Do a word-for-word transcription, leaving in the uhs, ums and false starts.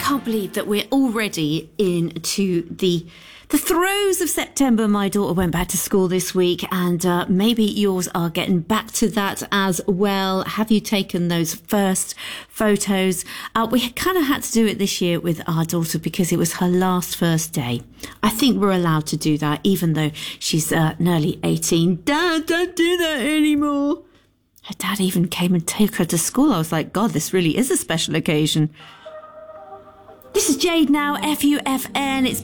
can't believe that we're already into the the throes of September. My daughter went back to school this week, and uh, maybe yours are getting back to that as well. Have you taken those first photos? Uh, we kind of had to do it this year with our daughter because it was her last first day. I think we're allowed to do that, even though she's uh, nearly eighteen. Dad, don't do that anymore. Her dad even came and took her to school. I was like, God, this really is a special occasion. This is Jade now, F U F N. It's